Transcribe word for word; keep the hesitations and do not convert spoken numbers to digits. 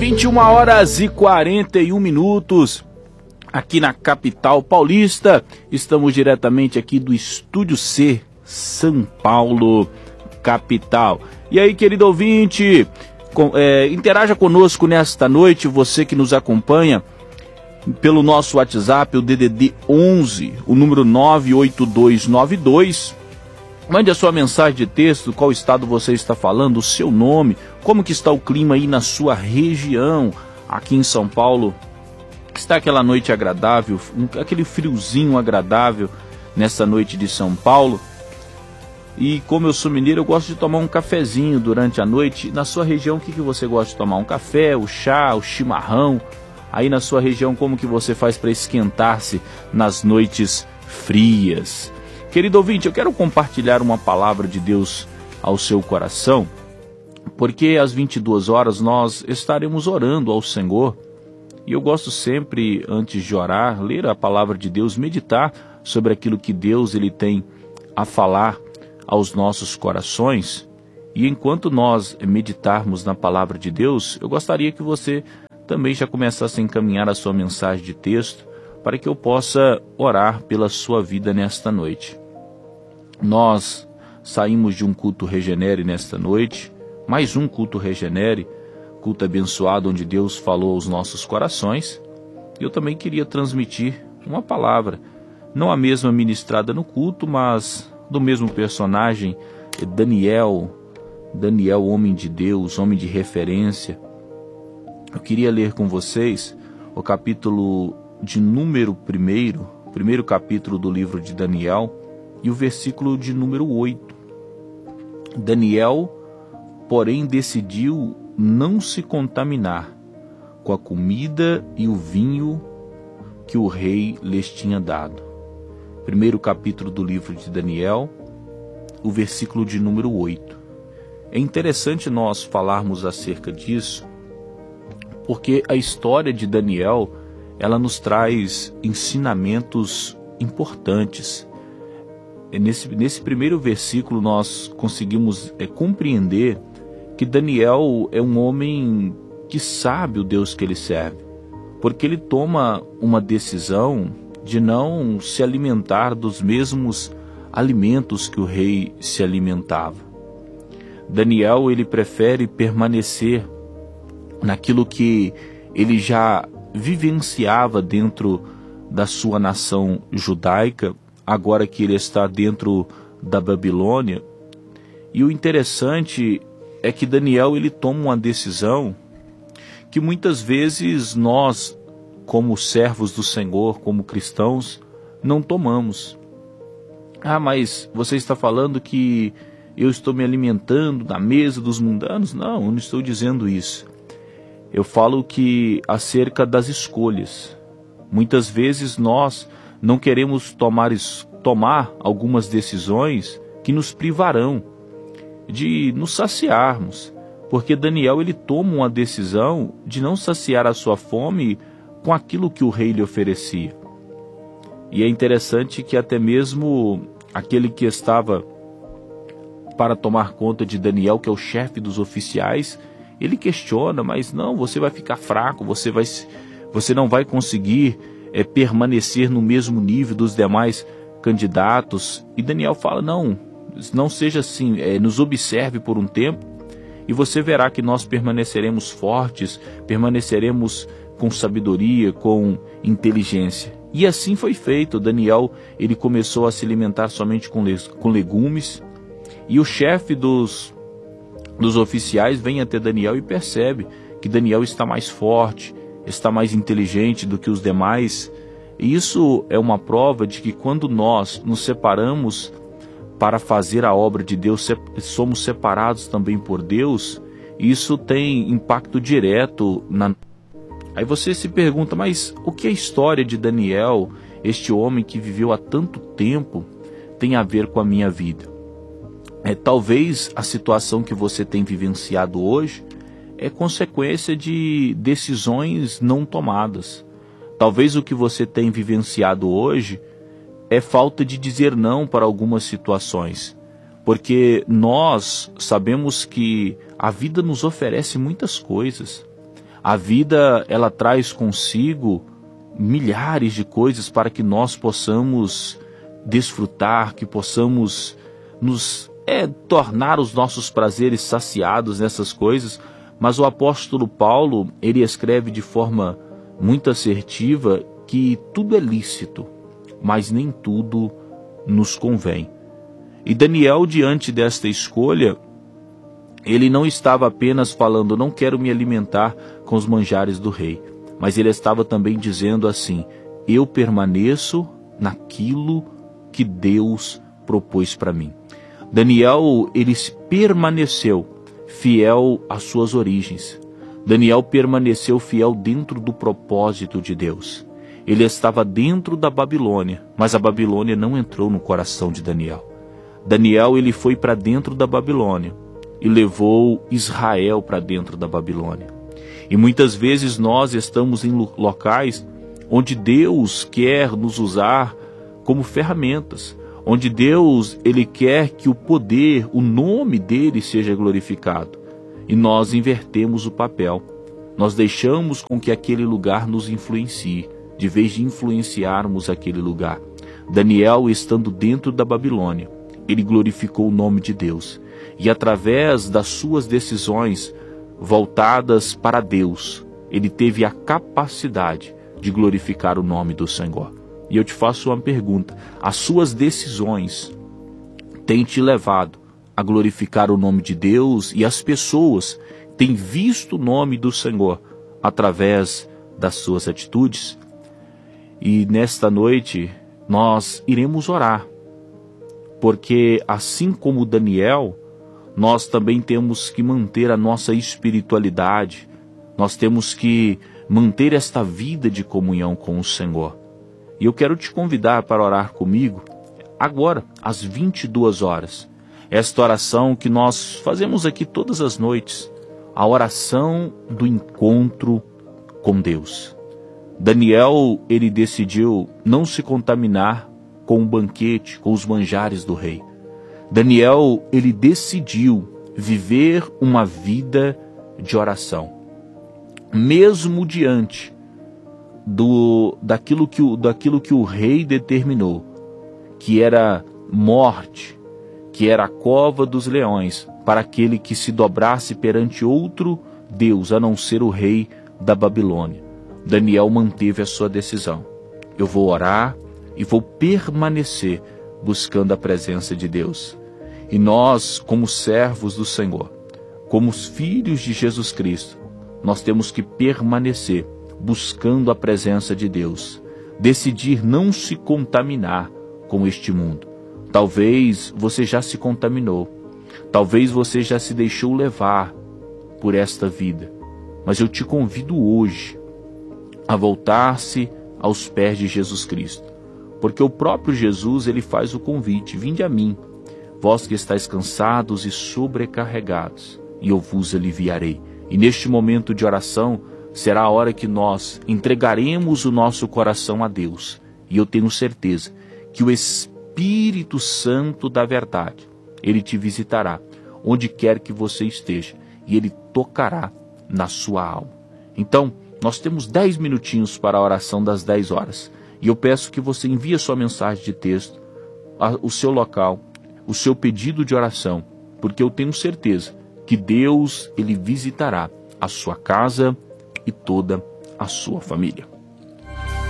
vinte e uma horas e quarenta e um minutos, aqui na capital paulista. Estamos diretamente aqui do Estúdio C, São Paulo, capital. E aí, querido ouvinte, com, é, interaja conosco nesta noite, você que nos acompanha pelo nosso WhatsApp, o D D D onze, o número nove oito dois nove dois. Mande a sua mensagem de texto, qual estado você está falando, o seu nome, como que está o clima aí na sua região. Aqui em São Paulo, está aquela noite agradável, aquele friozinho agradável nessa noite de São Paulo. E como eu sou mineiro, eu gosto de tomar um cafezinho durante a noite. Na sua região, o que, que você gosta de tomar? Um café, o chá, o chimarrão? Aí na sua região, como que você faz para esquentar-se nas noites frias? Querido ouvinte, eu quero compartilhar uma palavra de Deus ao seu coração, porque às vinte e duas horas nós estaremos orando ao Senhor, e eu gosto sempre, antes de orar, ler a palavra de Deus, meditar sobre aquilo que Deus ele tem a falar aos nossos corações. E enquanto nós meditarmos na palavra de Deus, eu gostaria que você também já começasse a encaminhar a sua mensagem de texto, para que eu possa orar pela sua vida nesta noite. Nós saímos de um culto Regenere nesta noite, mais um culto Regenere, culto abençoado onde Deus falou aos nossos corações. Eu também queria transmitir uma palavra, não a mesma ministrada no culto, mas do mesmo personagem, Daniel, Daniel, homem de Deus, homem de referência. Eu queria ler com vocês o capítulo de número primeiro, primeiro capítulo do livro de Daniel, e o versículo de número oito. Daniel, porém, decidiu não se contaminar com a comida e o vinho que o rei lhes tinha dado. Primeiro capítulo do livro de Daniel, o versículo de número oito. É interessante nós falarmos acerca disso, porque a história de Daniel, ela nos traz ensinamentos importantes. Nesse, nesse primeiro versículo nós conseguimos é, compreender que Daniel é um homem que sabe o Deus que ele serve, porque ele toma uma decisão de não se alimentar dos mesmos alimentos que o rei se alimentava. Daniel, ele prefere permanecer naquilo que ele já vivenciava dentro da sua nação judaica, agora que ele está dentro da Babilônia. E o interessante é que Daniel ele toma uma decisão que muitas vezes nós, como servos do Senhor, como cristãos, não tomamos. Ah, mas você está falando que eu estou me alimentando da mesa dos mundanos? Não, eu não estou dizendo isso. Eu falo que acerca das escolhas. Muitas vezes nós não queremos tomar, tomar algumas decisões que nos privarão de nos saciarmos. Porque Daniel ele toma uma decisão de não saciar a sua fome com aquilo que o rei lhe oferecia. E é interessante que até mesmo aquele que estava para tomar conta de Daniel, que é o chefe dos oficiais, ele questiona, mas não, você vai ficar fraco, você, vai, você não vai conseguir é, permanecer no mesmo nível dos demais candidatos. E Daniel fala, não, não seja assim, é, nos observe por um tempo e você verá que nós permaneceremos fortes, permaneceremos com sabedoria, com inteligência. E assim foi feito. Daniel ele começou a se alimentar somente com, com legumes, e o chefe dos dos oficiais vem até Daniel e percebe que Daniel está mais forte, está mais inteligente do que os demais. E isso é uma prova de que quando nós nos separamos para fazer a obra de Deus, somos separados também por Deus, isso tem impacto direto na... Aí você se pergunta, mas o que a história de Daniel, este homem que viveu há tanto tempo, tem a ver com a minha vida? É, talvez a situação que você tem vivenciado hoje é consequência de decisões não tomadas. Talvez o que você tem vivenciado hoje é falta de dizer não para algumas situações. Porque nós sabemos que a vida nos oferece muitas coisas. A vida, ela traz consigo milhares de coisas para que nós possamos desfrutar, que possamos nos é, tornar os nossos prazeres saciados nessas coisas. Mas o apóstolo Paulo, ele escreve de forma muito assertiva que tudo é lícito, mas nem tudo nos convém. E Daniel, diante desta escolha, ele não estava apenas falando, não quero me alimentar com os manjares do rei, mas ele estava também dizendo assim, eu permaneço naquilo que Deus propôs para mim. Daniel, ele permaneceu fiel às suas origens. Daniel permaneceu fiel dentro do propósito de Deus. Ele estava dentro da Babilônia, mas a Babilônia não entrou no coração de Daniel. Daniel, ele foi para dentro da Babilônia e levou Israel para dentro da Babilônia. E muitas vezes nós estamos em locais onde Deus quer nos usar como ferramentas, onde Deus, ele quer que o poder, o nome dele seja glorificado. E nós invertemos o papel. Nós deixamos com que aquele lugar nos influencie, de vez de influenciarmos aquele lugar. Daniel, estando dentro da Babilônia, ele glorificou o nome de Deus. E através das suas decisões voltadas para Deus, ele teve a capacidade de glorificar o nome do Senhor. E eu te faço uma pergunta, as suas decisões têm te levado a glorificar o nome de Deus e as pessoas têm visto o nome do Senhor através das suas atitudes? E nesta noite nós iremos orar, porque assim como Daniel, nós também temos que manter a nossa espiritualidade, nós temos que manter esta vida de comunhão com o Senhor. E eu quero te convidar para orar comigo agora, às vinte e duas horas. Esta oração que nós fazemos aqui todas as noites, a oração do encontro com Deus. Daniel, ele decidiu não se contaminar com o banquete, com os manjares do rei. Daniel, ele decidiu viver uma vida de oração. Mesmo diante do, daquilo, que o, daquilo que o rei determinou, que era morte, que era a cova dos leões, para aquele que se dobrasse perante outro Deus, a não ser o rei da Babilônia. Daniel manteve a sua decisão. Eu vou orar e vou permanecer buscando a presença de Deus. E nós, como servos do Senhor, como os filhos de Jesus Cristo, nós temos que permanecer buscando a presença de Deus. Decidir não se contaminar com este mundo. Talvez você já se contaminou. Talvez você já se deixou levar por esta vida. Mas eu te convido hoje a voltar-se aos pés de Jesus Cristo. Porque o próprio Jesus, ele faz o convite: vinde a mim, vós que estáis cansados e sobrecarregados, e eu vos aliviarei. E neste momento de oração, será a hora que nós entregaremos o nosso coração a Deus. E eu tenho certeza que o Espírito Santo da verdade, ele te visitará onde quer que você esteja, e ele tocará na sua alma. Então, nós temos dez minutinhos para a oração das dez horas. E eu peço que você envie a sua mensagem de texto, a, o seu local, o seu pedido de oração, porque eu tenho certeza que Deus, ele visitará a sua casa e toda a sua família.